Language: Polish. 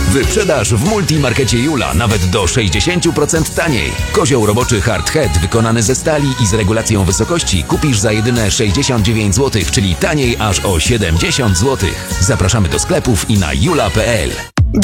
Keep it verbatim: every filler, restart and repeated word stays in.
Wyprzedaż w Multimarkecie Jula nawet do sześćdziesiąt procent taniej. Kozioł roboczy Hard Head wykonany ze stali i z regulacją wysokości kupisz za jedyne sześćdziesiąt dziewięć złotych, czyli taniej aż o siedemdziesiąt złotych. Zapraszamy do sklepów i na jula kropka p l.